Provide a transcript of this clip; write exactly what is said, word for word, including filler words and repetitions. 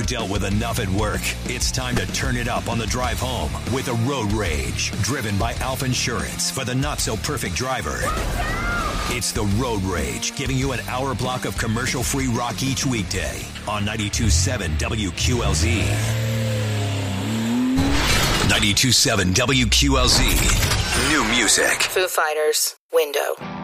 dealt with enough at work. It's time to turn it up on the drive home with a Road Rage, driven by Alf Insurance for the not-so-perfect driver. It's the Road Rage, giving you an hour block of commercial-free rock each weekday on ninety-two point seven W Q L Z. ninety-two point seven W Q L Z. New music. Foo Fighters, Window.